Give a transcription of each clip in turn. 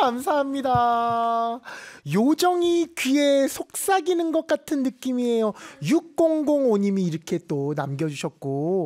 감사합니다. 요정이 귀에 속삭이는 것 같은 느낌이에요. 6005님이 이렇게 또 남겨주셨고,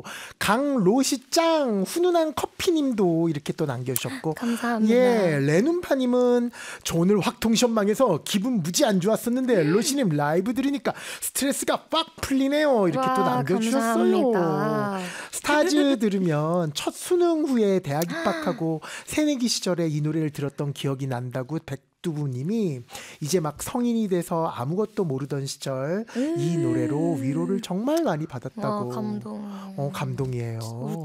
강로시짱 훈훈한 커피님도 이렇게 또 남겨주셨고, 감사합니다. 예, 레눈파님은 저 오늘 확통시험망에서 기분 무지 안 좋았었는데 로시님 라이브 들으니까 스트레스가 빡 풀리네요. 이렇게 또 남겨주셨어요. 감사합니다. 스타즈 들으면 첫 수능 후에 대학 입학하고 새내기 시절에 이 노래를 들었던 기억이 난다고 백두부님이 이제 막 성인이 돼서 아무것도 모르던 시절 이 노래로 위로를 정말 많이 받았다고. 감동. 감동이에요.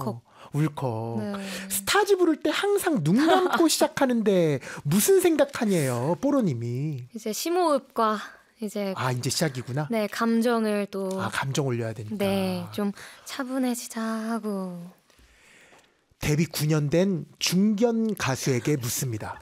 울컥. 네. 스타즈 부를 때 항상 눈 감고 시작하는데 무슨 생각하냐요, 뽀로님이. 이제 심호흡과 이제 이제 시작이구나. 네, 감정을 또 감정 올려야 되니까. 네, 좀 차분해지자 하고. 데뷔 9년 된 중견 가수에게 묻습니다.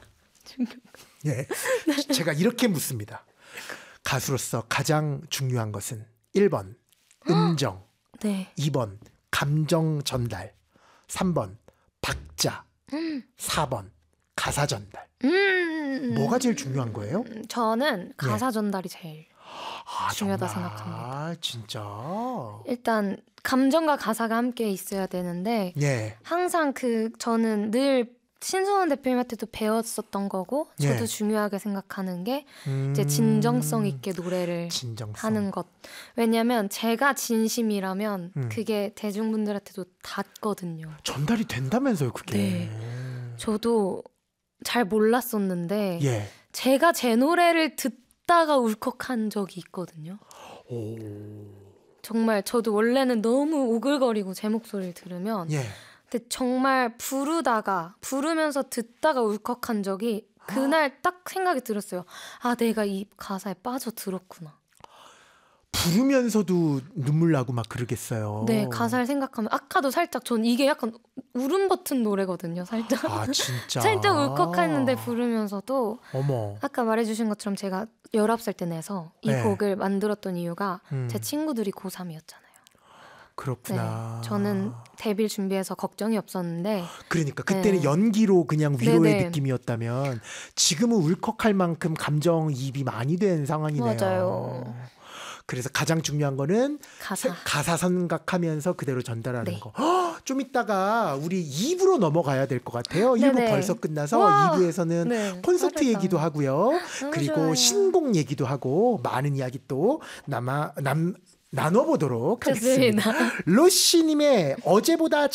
예, 제가 이렇게 묻습니다. 가수로서 가장 중요한 것은 1번 음정, 네. 2번 감정 전달, 3번 박자, 4번 가사 전달. 뭐가 제일 중요한 거예요? 저는 가사 전달이 제일 중요하다 정말? 생각합니다. 진짜? 일단 감정과 가사가 함께 있어야 되는데 예. 항상 저는 늘 신성원 대표님한테도 배웠었던 거고 저도 예. 중요하게 생각하는 게 이제 진정성 있게 노래를 하는 것. 왜냐면 제가 진심이라면 그게 대중분들한테도 닿거든요. 전달이 된다면서요, 그게. 네. 저도 잘 몰랐었는데 예. 제가 제 노래를 듣다가 울컥한 적이 있거든요. 오. 정말 저도 원래는 너무 오글거리고 제 목소리를 들으면 예. 근데 정말 부르면서 듣다가 울컥한 적이 그날 딱 생각이 들었어요. 내가 이 가사에 빠져들었구나. 부르면서도 눈물 나고 막 그러겠어요. 네, 가사를 생각하면 아까도 살짝 전 이게 약간 울음 버튼 노래거든요. 살짝. 진짜. 살짝 울컥했는데 부르면서도 어머. 아까 말해주신 것처럼 제가 19살 때 내서 이 네. 곡을 만들었던 이유가 제 친구들이 고3이었잖아요. 그렇구나. 네, 저는 데뷔를 준비해서 걱정이 없었는데 그러니까 그때는 네. 연기로 그냥 위로의 네네. 느낌이었다면 지금은 울컥할 만큼 감정이입이 많이 된 상황이네요. 맞아요. 그래서 가장 중요한 거는 가사 생각하면서 그대로 전달하는 네. 거. 좀 이따가 우리 2부로 넘어가야 될 것 같아요. 1부 네네. 벌써 끝나서 와. 2부에서는 네, 콘서트 빠르다. 얘기도 하고요. 너무 그리고 좋아요. 신곡 얘기도 하고 많은 이야기 또 나눠보도록 하겠습니다. 좋습니다. 로시님의 어제보다